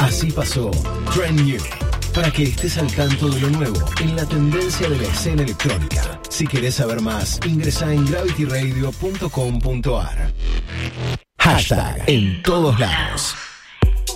Así pasó Trend New, para que estés al tanto de lo nuevo en la tendencia de la escena electrónica. Si querés saber más, ingresa en gravityradio.com.ar. Hashtag en todos lados.